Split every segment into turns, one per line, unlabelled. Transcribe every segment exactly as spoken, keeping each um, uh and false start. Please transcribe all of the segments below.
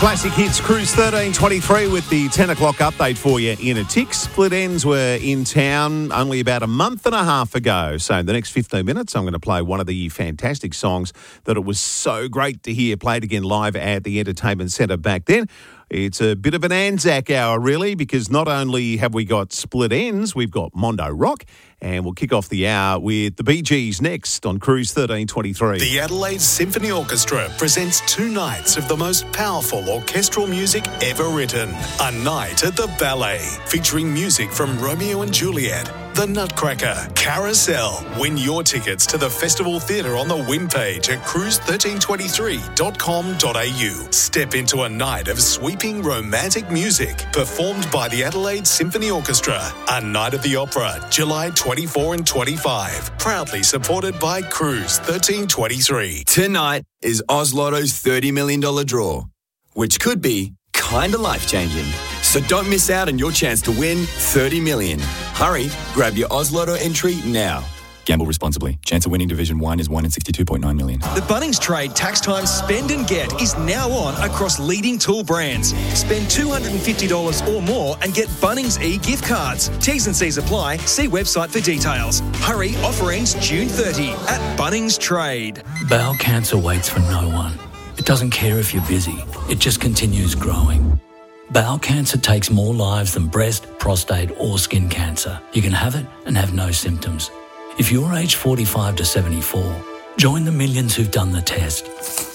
Classic Hits Cruise thirteen twenty-three with the ten o'clock update for you in a tick. Split Ends were in town only about a month and a half ago. So in the next fifteen minutes, I'm going to play one of the fantastic songs that it was so great to hear played again live at the Entertainment Centre back then. It's a bit of an Anzac hour, really, because not only have we got Split Ends, we've got Mondo Rock, and we'll kick off the hour with the Bee Gees next on Cruise thirteen twenty-three.
The Adelaide Symphony Orchestra presents two nights of the most powerful orchestral music ever written. A night at the Ballet, featuring music from Romeo and Juliet, The Nutcracker, Carousel. Win your tickets to the Festival Theatre on the win page at cruise thirteen twenty-three dot com dot a u. Step into a night of sweeping romantic music performed by the Adelaide Symphony Orchestra. A Night of the Opera, July twenty-fourth and twenty-fifth. Proudly supported by Cruise thirteen twenty-three.
Tonight is Oz Lotto's thirty million dollars draw, which could be kinda life-changing. So don't miss out on your chance to win thirty million dollars. Hurry, grab your Oz Lotto entry now. Gamble responsibly. Chance of winning Division one is one in sixty-two point nine million.
The Bunnings Trade Tax Time Spend and Get is now on across leading tool brands. Spend two hundred fifty dollars or more and get Bunnings e-gift cards. T's and C's apply. See website for details. Hurry, offer ends June thirtieth at Bunnings Trade.
Bowel cancer waits for no one. It doesn't care if you're busy. It just continues growing. Bowel cancer takes more lives than breast, prostate or skin cancer. You can have it and have no symptoms. If you're aged forty-five to seventy-four, join the millions who've done the test.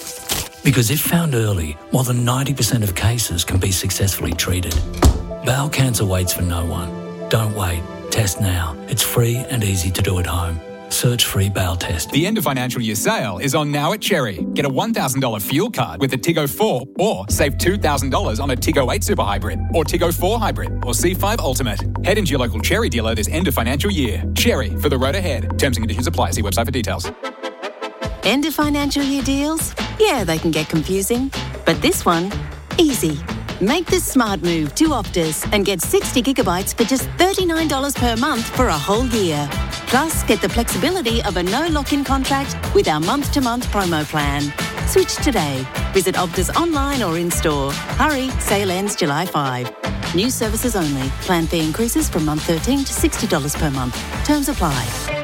Because if found early, more than ninety percent of cases can be successfully treated. Bowel cancer waits for no one. Don't wait. Test now. It's free and easy to do at home. Search free bowel test.
The end of financial year sale is on now at Cherry. Get a one thousand dollars fuel card with a Tiggo four or save two thousand dollars on a Tiggo eight Super Hybrid or Tiggo four Hybrid or C five Ultimate. Head into your local Cherry dealer this end of financial year. Cherry, for the road ahead. Terms and conditions apply. See website for details.
End of financial year deals? Yeah, they can get confusing. But this one, easy. Make the smart move to Optus and get sixty gigabytes for just thirty-nine dollars per month for a whole year. Plus, get the flexibility of a no lock-in contract with our month-to-month promo plan. Switch today. Visit Optus online or in-store. Hurry, sale ends July fifth. New services only. Plan fee increases from month thirteen to sixty dollars per month. Terms apply.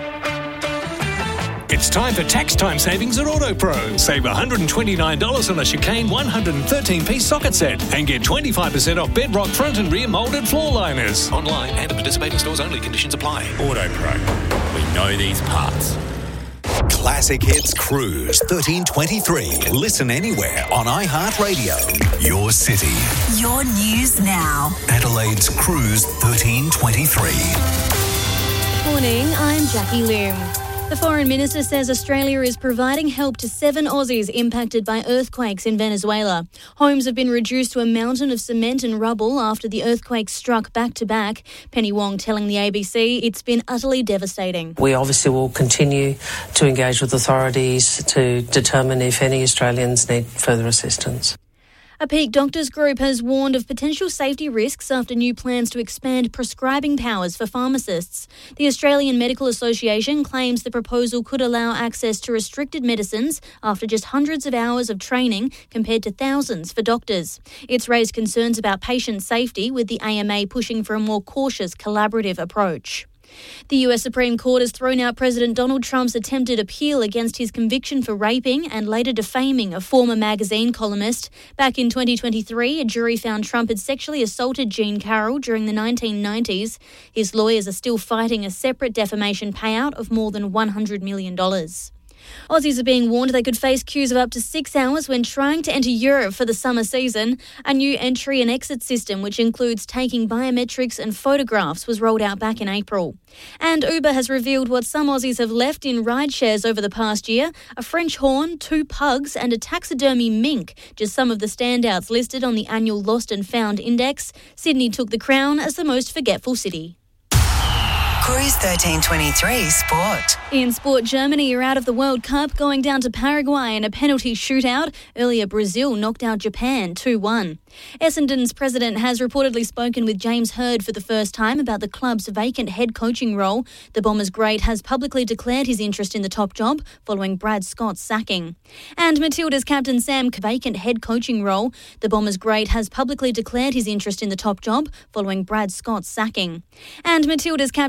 It's time for tax time savings at AutoPro. Save one hundred twenty-nine dollars on a Chicane one hundred thirteen piece socket set and get twenty-five percent off Bedrock front and rear moulded floor liners.
Online and at participating stores only. Conditions apply. AutoPro. We know these parts.
Classic Hits Cruise thirteen twenty-three. Listen anywhere on iHeartRadio. Your city.
Your news now.
Adelaide's Cruise thirteen twenty-three.
Morning, I'm Jackie Lim. The Foreign Minister says Australia is providing help to seven Aussies impacted by earthquakes in Venezuela. Homes have been reduced to a mountain of cement and rubble after the earthquakes struck back-to-back. Penny Wong telling the A B C it's been utterly devastating.
We obviously will continue to engage with authorities to determine if any Australians need further assistance.
A Peak Doctors group has warned of potential safety risks after new plans to expand prescribing powers for pharmacists. The Australian Medical Association claims the proposal could allow access to restricted medicines after just hundreds of hours of training compared to thousands for doctors. It's raised concerns about patient safety, with the A M A pushing for a more cautious, collaborative approach. The U S Supreme Court has thrown out President Donald Trump's attempted appeal against his conviction for raping and later defaming a former magazine columnist. Back in twenty twenty-three, a jury found Trump had sexually assaulted Jean Carroll during the nineteen nineties. His lawyers are still fighting a separate defamation payout of more than one hundred million dollars. Aussies are being warned they could face queues of up to six hours when trying to enter Europe for the summer season. A new entry and exit system, which includes taking biometrics and photographs, was rolled out back in April. And Uber has revealed what some Aussies have left in ride shares over the past year: a French horn, two pugs and a taxidermy mink, just some of the standouts listed on the annual Lost and Found Index. Sydney took the crown as the most forgetful city.
Cruise thirteen twenty-three Sport.
In sport, Germany are out of the World Cup, going down to Paraguay in a penalty shootout. Earlier, Brazil knocked out Japan two one. Essendon's president has reportedly spoken with James Hird for the first time about the club's vacant head coaching role. The Bombers great has publicly declared his interest in the top job following Brad Scott's sacking. And Matilda's captain Sam vacant head coaching role. The Bombers great has publicly declared his interest in the top job following Brad Scott's sacking. And Matilda's captain